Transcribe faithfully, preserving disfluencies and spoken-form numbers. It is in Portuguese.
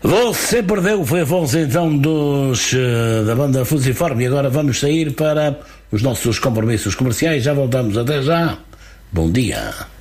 Você perdeu, foi Afonso então dos, uh, da banda Fusiforme. E agora vamos sair para os nossos compromissos comerciais. Já voltamos, até já. Bom dia.